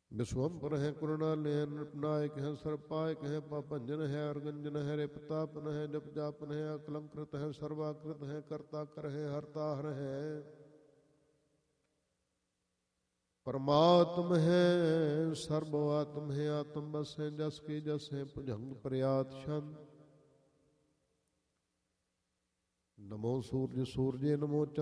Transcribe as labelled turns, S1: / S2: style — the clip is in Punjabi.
S1: ਵਿਸ਼ਵੰਭਰ ਹੈ ਕਰੁਣਾਲਯ ਹੈ ਨਿਰਪਨਾਇਕ ਹੈ ਸਰਪਾਇਕ ਹੈ ਪਾਪੰਜਨ ਹੈ ਅਰਗੰਜਨ ਹੈ ਰੇ ਪ੍ਰਤਾਪਨ ਹੈ ਜਪ ਜਾਪਨ ਹੈ ਅਕਲੰਕ੍ਰਿਤ ਹੈ ਸਰਵਾਕ੍ਰਿਤ ਹੈ ਕਰਤਾ ਕਰ ਹੈ ਹਰਤਾ ਹਰ ਹੈ ਪਰਮਾਤਮ ਹੈ ਸਰਬ ਆਤਮ ਹੈ ਆਤਮ ਬਸ ਹੈ ਜਸ ਕੀ ਜਸ ਹੈ ਭੁਜੰਗ ਪ੍ਰਿਆਤ ਛੰਦ ਨਮੋ ਸੂਰਜ ਸੂਰਜੇ ਨਮੋ